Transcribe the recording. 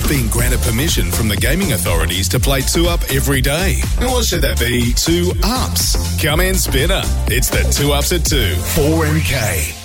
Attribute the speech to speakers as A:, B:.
A: you've been granted permission from the gaming authorities to play 2UP every day. Or should that be 2 ups? Come in, Spinner. It's the 2 Ups at 2. 4MK.